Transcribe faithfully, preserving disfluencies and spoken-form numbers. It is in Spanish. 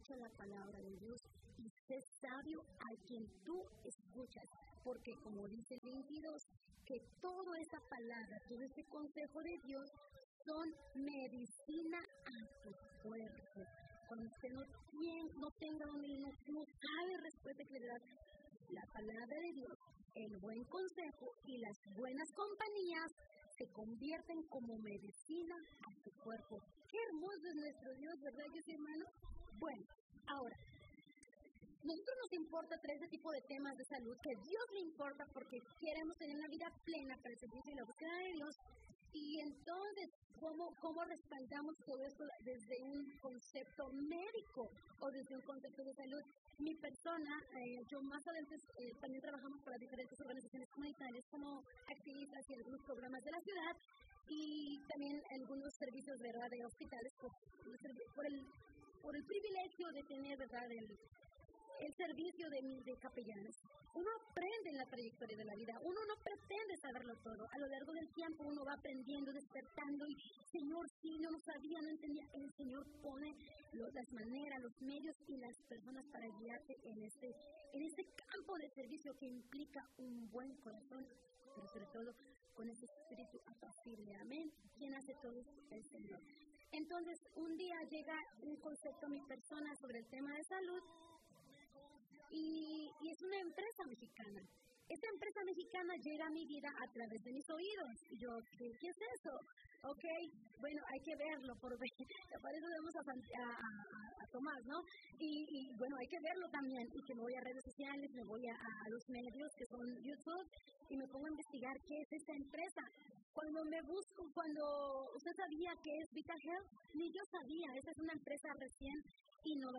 escucha la palabra de Dios y sé sabio a quien tú escuchas, porque como dice el veintidós, que toda esa palabra, todo ese consejo de Dios son medicina a tu cuerpo. Cuando usted no, tiene, no tenga donde no, no sabe respuesta y claridad, la palabra de Dios, el buen consejo y las buenas compañías se convierten como medicina a tu cuerpo. Qué hermoso es nuestro Dios, ¿verdad, que sí, hermano? Bueno, ahora, nosotros nos importa traer ese tipo de temas de salud, que a Dios le importa porque queremos tener una vida plena para el servicio y la búsqueda de Dios. Y entonces, ¿cómo, cómo respaldamos todo esto desde un concepto médico o desde un concepto de salud? Mi persona, eh, yo más adelante eh, también trabajamos para diferentes organizaciones comunitarias como activistas y algunos programas de la ciudad y también algunos servicios, ¿verdad?, de hospitales por, por, el, por el privilegio de tener, ¿verdad?, el, el servicio de, de capellanes. Uno aprende en la trayectoria de la vida, uno no pretende saberlo todo. A lo largo del tiempo uno va aprendiendo, despertando y, Señor, sí, no lo sabía, no entendía. El Señor pone los, las maneras, los medios y las personas para guiarte en este, en este campo de servicio que implica un buen corazón, pero sobre todo con ese espíritu apacible. Amén. ¿Quién hace todo esto? El Señor. Entonces, un día llega un concepto a mi persona sobre el tema de salud. Y, y es una empresa mexicana. Esta empresa mexicana llega a mi vida a través de mis oídos. Y yo, ¿qué, qué es eso? Ok, bueno, hay que verlo, por ver. Para eso vemos a, a, a, a Tomás, ¿no? Y, y bueno, hay que verlo también. Y que me voy a redes sociales, me voy a, a los medios que son YouTube y me pongo a investigar qué es esta empresa. Cuando me busco, cuando usted sabía que es Vital Health, ni yo sabía. Esta es una empresa recién innovadora.